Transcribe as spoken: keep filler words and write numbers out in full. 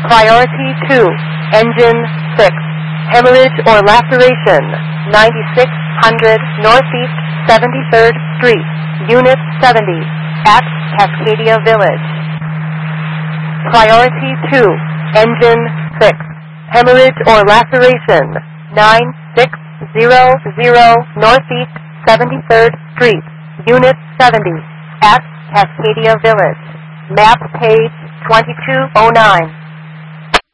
Priority two, Engine six, hemorrhage or laceration, ninety-six hundred Northeast seventy-third Street, Unit seventy, at Cascadia Village. Priority two, Engine six, hemorrhage or laceration, nine six zero zero Northeast seventy-third Street, Unit seventy, at Cascadia Village. Map page twenty-two oh nine.